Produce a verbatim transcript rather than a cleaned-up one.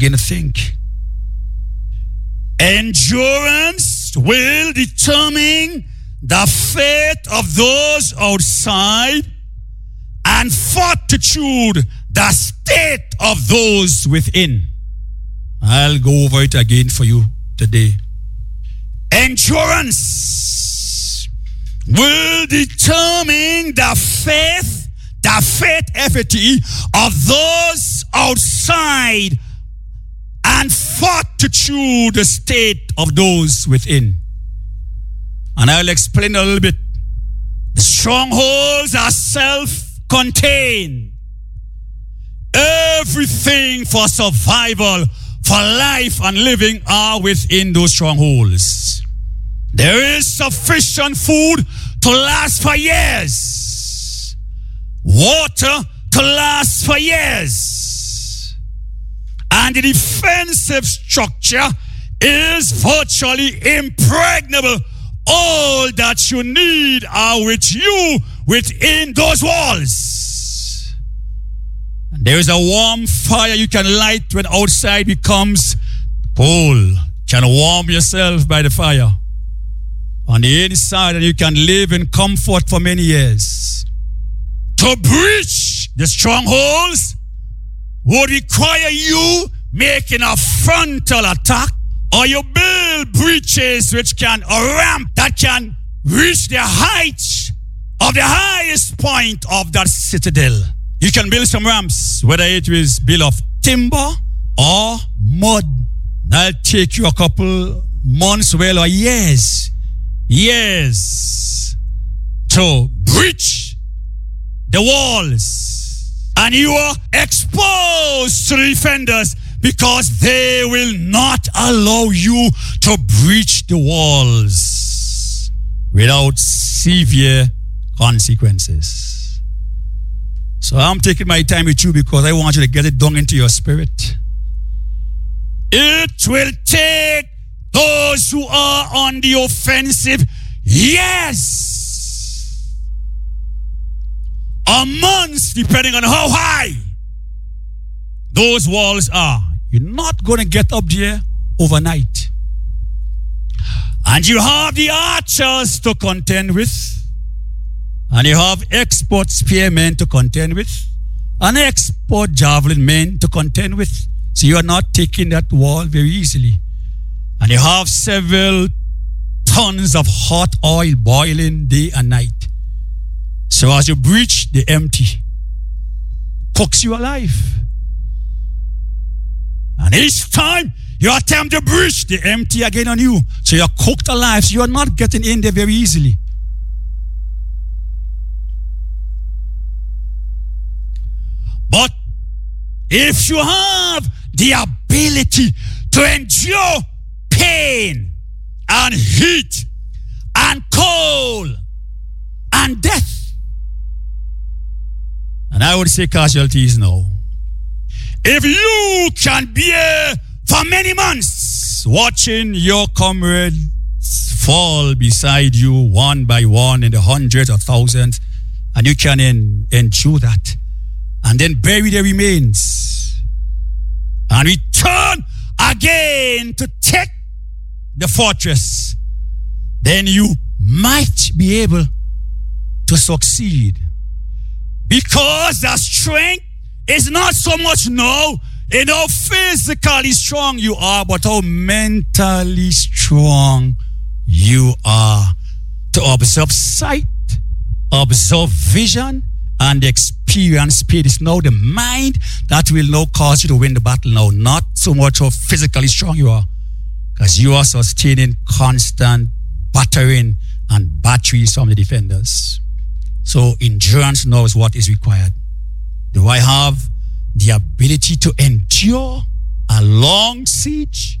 begin to think. Endurance will determine the fate of those outside, and fortitude the state of those within. I'll go over it again for you today. Endurance will determine the faith, the faith, F A T, of those outside, and fortitude the state of those within. And I'll explain a little bit. The strongholds are self-contained. Everything for survival, for life and living are within those strongholds. There is sufficient food to last for years. Water to last for years. And the defensive structure is virtually impregnable. All that you need are with you within those walls. And there is a warm fire you can light when outside becomes cold. You can warm yourself by the fire on the inside, and you can live in comfort for many years. To breach the strongholds would require you making a frontal attack, or you build breaches which can, a ramp that can reach the heights of the highest point of that citadel. You can build some ramps, whether it is built of timber or mud. That'll take you a couple months, well, or years, years to breach the walls. And you are exposed to the defenders because they will not allow you to breach the walls without severe consequences. So I'm taking my time with you because I want you to get it down into your spirit. It will take those who are on the offensive years or months, depending on how high those walls are. You're not going to get up there overnight. And you have the archers to contend with, and you have expert spearmen to contend with, and expert javelin men to contend with. So you are not taking that wall very easily. And you have several tons of hot oil boiling day and night. So as you breach the empty, cooks you alive. And each time you attempt to breach the empty again on you. So you're cooked alive. So you're not getting in there very easily. But if you have the ability to endure pain and heat and cold and death, and I would say casualties now, if you can bear for many months watching your comrades fall beside you one by one in the hundreds or thousands, and you can en- endure that, and then bury their remains and return again to take the fortress, then you might be able to succeed. Because the strength is not so much now in how physically strong you are, but how mentally strong you are to observe sight, observe vision, and experience speed. It's now the mind that will now cause you to win the battle now, not so much how physically strong you are, because you are sustaining constant battering and batteries from the defenders. So endurance now is what is required. Do I have the ability to endure a long siege?